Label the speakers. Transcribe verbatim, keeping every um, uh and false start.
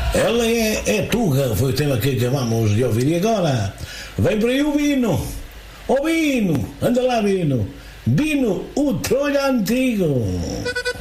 Speaker 1: Ela é, é Tuga, foi o tema que acabamos de ouvir. E agora, vem por aí o Bino. O Bino, anda lá, Bino. Bino, o trolho antigo.